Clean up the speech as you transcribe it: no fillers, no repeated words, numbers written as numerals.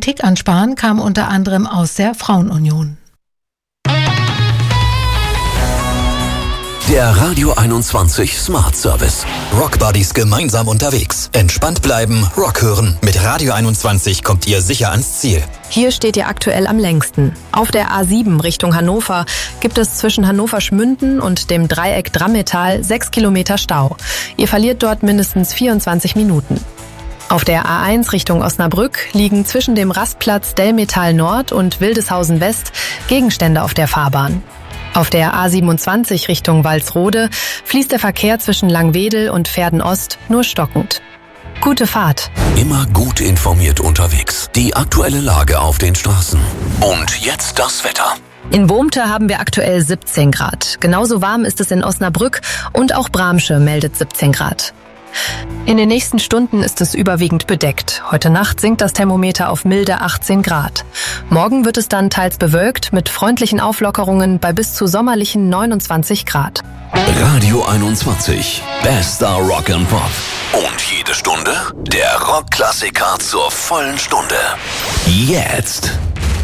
Kritik an Spahn kam unter anderem aus der Frauenunion. Der Radio 21 Smart Service. Rock Buddies gemeinsam unterwegs. Entspannt bleiben, Rock hören. Mit Radio 21 kommt ihr sicher ans Ziel. Hier steht ihr aktuell am längsten. Auf der A7 Richtung Hannover gibt es zwischen Hannover-Schmünden und dem Dreieck Drammetal 6 Kilometer Stau. Ihr verliert dort mindestens 24 Minuten. Auf der A1 Richtung Osnabrück liegen zwischen dem Rastplatz Delmetal Nord und Wildeshausen West Gegenstände auf der Fahrbahn. Auf der A27 Richtung Walsrode fließt der Verkehr zwischen Langwedel und Verden Ost nur stockend. Gute Fahrt. Immer gut informiert unterwegs. Die aktuelle Lage auf den Straßen. Und jetzt das Wetter. In Bohmte haben wir aktuell 17 Grad. Genauso warm ist es in Osnabrück und auch Bramsche meldet 17 Grad. In den nächsten Stunden ist es überwiegend bedeckt. Heute Nacht sinkt das Thermometer auf milde 18 Grad. Morgen wird es dann teils bewölkt mit freundlichen Auflockerungen bei bis zu sommerlichen 29 Grad. Radio 21. Bester Rock and Pop. Und jede Stunde der Rockklassiker zur vollen Stunde. Jetzt.